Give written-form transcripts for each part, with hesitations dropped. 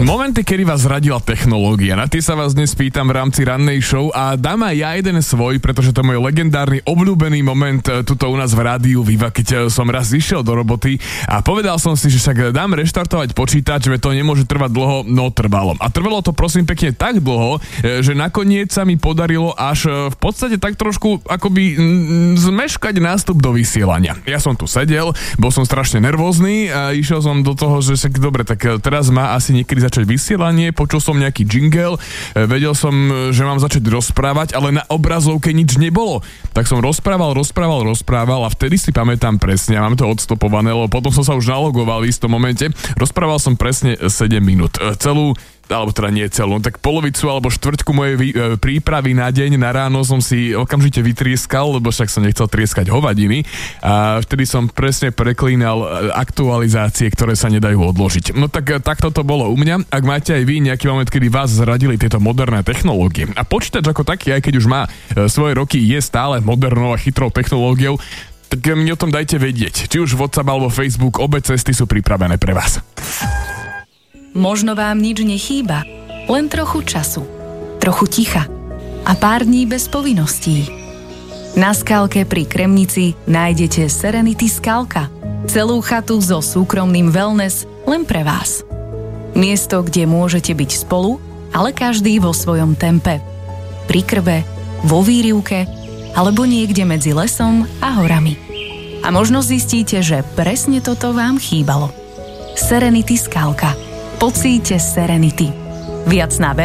Momenty, kedy vás radila technológia, na tie sa vás dnes pýtam v rámci rannej show a dám aj ja jeden svoj, pretože to je môj legendárny obľúbený moment tuto u nás v rádiu Viva, keď som raz išiel do roboty a povedal som si, že však dám reštartovať počítač, že to nemôže trvať dlho, no trvalo. A trvalo to prosím pekne tak dlho, že nakoniec sa mi podarilo až v podstate tak trošku akoby zmeškať nástup do vysielania. Ja som tu sedel, bol som strašne nervózny a išiel som do toho, že však dobre, tak teraz má asi niekedy začať vysielanie, počul som nejaký jingle, vedel som, že mám začať rozprávať, ale na obrazovke nič nebolo. Tak som rozprával a vtedy si pamätám presne, a mám to odstopované, lebo potom som sa už nalogoval v istom momente, rozprával som presne 7 minút. Alebo teda nie celú, tak polovicu alebo štvrťku mojej prípravy na deň, na ráno som si okamžite vytrieskal, lebo však som nechcel trieskať hovadiny a vtedy som presne preklínal aktualizácie, ktoré sa nedajú odložiť. No tak takto to bolo u mňa. Ak máte aj vy nejaký moment, kedy vás zradili tieto moderné technológie a počítač ako taký, aj keď už má svoje roky, je stále modernou a chytrou technológiou, tak mi o tom dajte vedieť. Či už WhatsApp alebo Facebook, obe cesty sú pripravené pre vás. Možno vám nič nechýba, len trochu času, trochu ticha a pár dní bez povinností. Na Skalke pri Kremnici nájdete Serenity Skalka. Celú chatu so súkromným wellness len pre vás. Miesto, kde môžete byť spolu, ale každý vo svojom tempe. Pri krbe, vo výrivke alebo niekde medzi lesom a horami. A možno zistíte, že presne toto vám chýbalo. Serenity Skalka. Pocíte Serenity. Viac na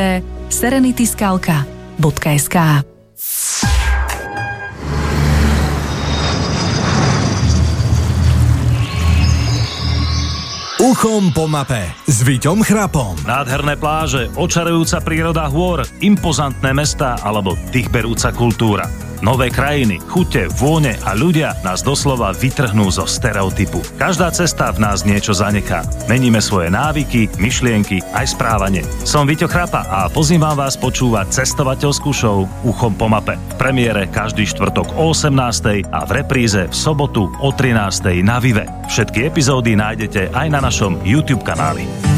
www.serenityskalka.sk. Uchom po mape s Viťom Chrapom. Nádherné pláže, očarujúca príroda hôr, impozantné mestá alebo dýchberúca kultúra. Nové krajiny, chute, vône a ľudia nás doslova vytrhnú zo stereotypu. Každá cesta v nás niečo zanechá. Meníme svoje návyky, myšlienky, aj správanie. Som Viťo Chrapa a pozývam vás počúvať cestovateľskú show Uchom po mape. V premiére každý štvrtok o 18:00 a v repríze v sobotu o 13:00 na Vive. Všetky epizódy nájdete aj na našom YouTube kanáli.